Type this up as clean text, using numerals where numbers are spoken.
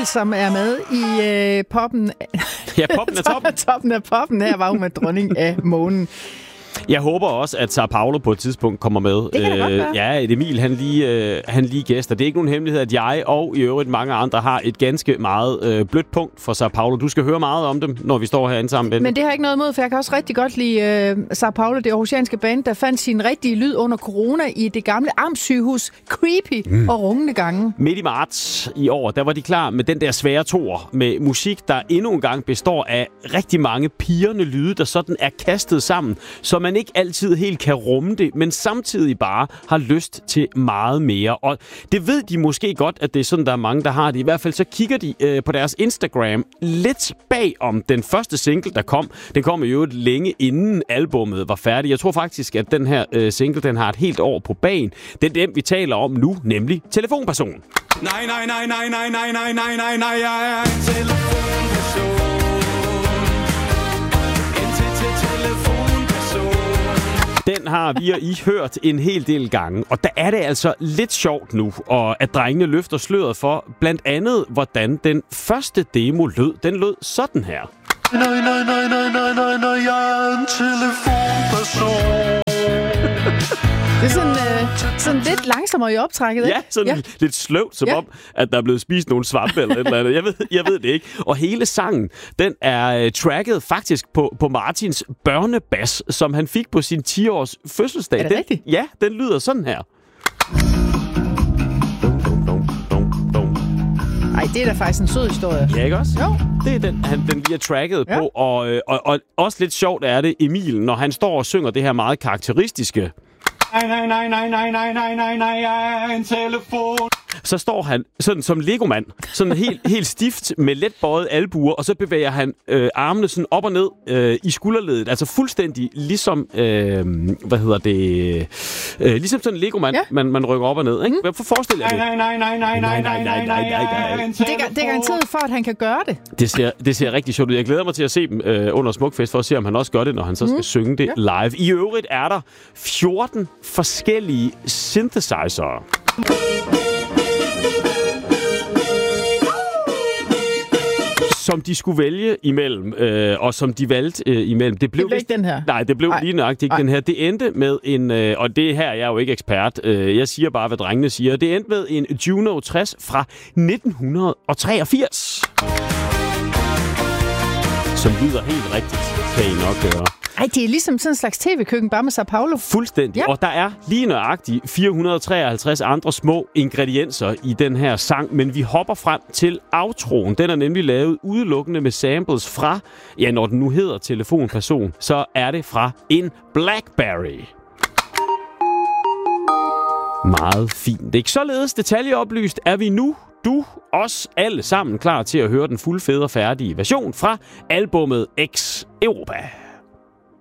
som er med i poppen. Ja, poppen er toppen. Toppen af poppen. Her var hun med dronning af månen. Jeg håber også, at Sao Paulo på et tidspunkt kommer med. Det kan det godt være. Ja, Emil, han lige gæster. Det er ikke nogen hemmelighed, at jeg og i øvrigt mange andre har et ganske meget blødt punkt for Sao Paulo. Du skal høre meget om dem, når vi står herinde sammen. Men det har jeg ikke noget imod, for jeg kan også rigtig godt lide Sao Paulo, det aarhusianske band, der fandt sin rigtige lyd under corona i det gamle amtssygehus. Creepy og rungende gange. Midt i marts i år, der var de klar med den der svære toer med musik, der endnu en gang består af rigtig mange pirrende lyde, der sådan er kastet sammen, så man ikke altid helt kan rumme det, men samtidig bare har lyst til meget mere. Og det ved de måske godt, at det er sådan, der er mange, der har det. I hvert fald så kigger de på deres Instagram lidt bag om den første single, der kom. Den kom jo længe inden albummet var færdigt. Jeg tror faktisk, at den her single, den har et helt år på bagen. Det er den, vi taler om nu, nemlig Telefonperson. Nej, nej, nej, nej, nej, nej, nej, nej, nej, nej, jeg er en telefonperson. Den har vi og I hørt en hel del gange, og der er det altså lidt sjovt nu, og at drengene løfter sløret for blandt andet, hvordan den første demo lød. Den lød sådan her. Nej, nej, nej, nej, nej, nej, nej, jeg er en telefonperson. Det er sådan lidt langsommere i optrækket, ikke? Ja, sådan lidt sløvt, som om, at der er blevet spist nogle svampe eller et eller andet. Jeg ved det ikke. Og hele sangen, den er tracket faktisk på Martins børnebas, som han fik på sin 10-års fødselsdag. Er det rigtigt? Ja, den lyder sådan her. Ej, det er da faktisk en sød historie. Ja, ikke også? Jo. Det er den, han lige er tracket på. Og også lidt sjovt er det, Emil, når han står og synger det her meget karakteristiske. Nej, nej, nej, nej, nej, nej, nej, nej, nej, jeg er en telefon. Så står han sådan som Lego-mand, sådan helt stift med let bøjet albuer, og så bevæger han armene sådan op og ned i skulderledet, altså fuldstændig ligesom, ligesom sådan en Lego-mand, man rykker op og ned, ikke? Hvorfor forestiller jeg det? Nej, nej, nej, nej, nej, nej, nej, nej, nej. Det er garanteret for, at han kan gøre det. Det ser rigtig sjovt ud. Jeg glæder mig til at se dem under Smukfest, for at se, om han også gør det, når han så skal synge det live. I øvrigt er der 14 forskellige synthesizere. Som de skulle vælge imellem, og som de valgte imellem. Det blev ikke den her. Nej, det blev lige nøjagtigt ikke den her. Det endte med en, og det her, jeg er jo ikke ekspert, jeg siger bare, hvad drengene siger. Det endte med en Juno 60 fra 1983. Som lyder helt rigtigt, kan I nok høre. Ej, det er ligesom sådan en slags tv-køkken, bare med Sao Paulo. Fuldstændig. Ja. Og der er lige nøjagtigt 453 andre små ingredienser i den her sang, men vi hopper frem til outroen. Den er nemlig lavet udelukkende med samples fra, ja, når den nu hedder Telefonperson, så er det fra en BlackBerry. Meget fint. Ikke således detaljeoplyst er vi nu, du, os alle sammen klar til at høre den fuldfede og færdige version fra albummet X Europa.